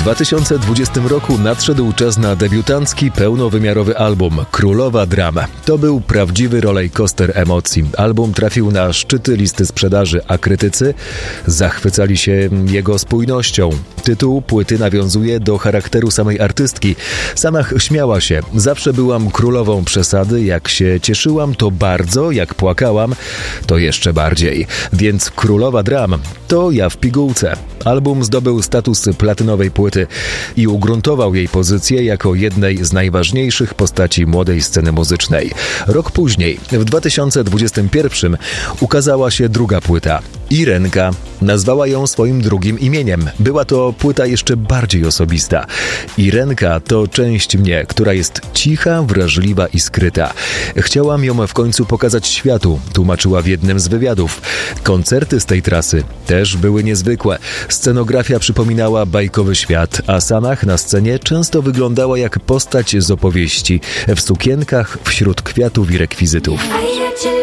2020 roku nadszedł czas na debiutancki, pełnowymiarowy album Królowa Dram. To był prawdziwy rollercoaster emocji. Album trafił na szczyty listy sprzedaży, a krytycy zachwycali się jego spójnością. Tytuł płyty nawiązuje do charakteru samej artystki. Sama śmiała się: zawsze byłam królową przesady, jak się cieszyłam to bardzo, jak płakałam to jeszcze bardziej. Więc Królowa Dram to ja w pigułce. Album zdobył status platynowej płyty i ugruntował jej pozycję jako jednej z najważniejszych postaci młodej sceny muzycznej. Rok później, w 2021, ukazała się druga płyta. Irenka. Nazwała ją swoim drugim imieniem. Była to płyta jeszcze bardziej osobista. Irenka to część mnie, która jest cicha, wrażliwa i skryta. Chciałam ją w końcu pokazać światu, tłumaczyła w jednym z wywiadów. Koncerty z tej trasy też były niezwykłe. Scenografia przypominała bajkowy świat, a Sanach na scenie często wyglądała jak postać z opowieści, w sukienkach wśród kwiatów i rekwizytów.